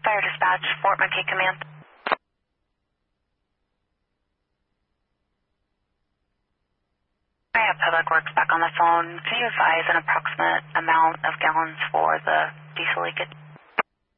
Fire Dispatch, Fort McKay Command. I have Public Works back on the phone. Can you advise an approximate amount of gallons for the diesel leakage?